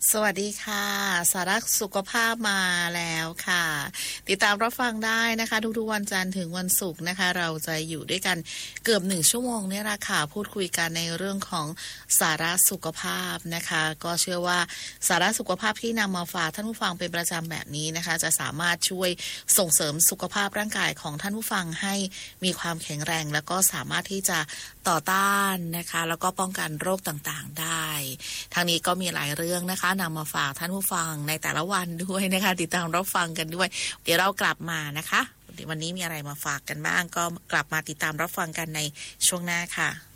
สวัสดีค่ะสาระสุขภาพมาแล้วค่ะติดตามรับฟังได้นะคะทุกๆวันจันทร์ถึงวันศุกร์นะคะเราจะอยู่ด้วยกันเกือบ1ชั่วโมงเนี่ยละค่ะพูดคุยกันในเรื่องของสาระสุขภาพนะคะก็เชื่อว่าสาระสุขภาพที่นำมาฝากท่านผู้ฟังเป็นประจำแบบนี้นะคะจะสามารถช่วยส่งเสริมสุขภาพร่างกายของท่านผู้ฟังให้มีความแข็งแรงแล้วก็สามารถที่จะต่อต้านนะคะแล้วก็ป้องกันโรคต่างๆได้ทางนี้ก็มีหลายเรื่องนะคะนำมาฝากท่านผู้ฟังในแต่ละวันด้วยนะคะติดตามรับฟังกันด้วยเดี๋ยวเรากลับมานะคะวันนี้มีอะไรมาฝากกันบ้างก็กลับมาติดตามรับฟังกันในช่วงหน้าค่ะ